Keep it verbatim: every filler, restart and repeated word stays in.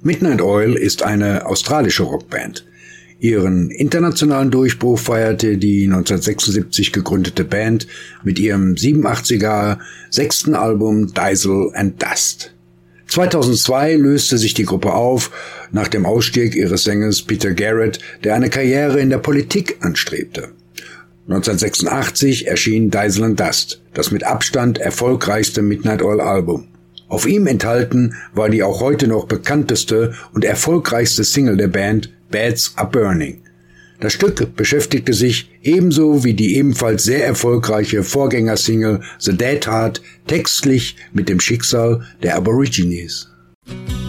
Midnight Oil ist eine australische Rockband. Ihren internationalen Durchbruch feierte die neunzehnhundertsechsundsiebzig gegründete Band mit ihrem siebenundachtziger sechsten Album Diesel and Dust. zweitausendzwei löste sich die Gruppe auf, nach dem Ausstieg ihres Sängers Peter Garrett, der eine Karriere in der Politik anstrebte. neunzehnhundertsechsundachtzig erschien Diesel and Dust, das mit Abstand erfolgreichste Midnight Oil Album. Auf ihm enthalten war die auch heute noch bekannteste und erfolgreichste Single der Band, Beds Are Burning. Das Stück beschäftigte sich ebenso wie die ebenfalls sehr erfolgreiche Vorgängersingle The Dead Heart textlich mit dem Schicksal der Aborigines.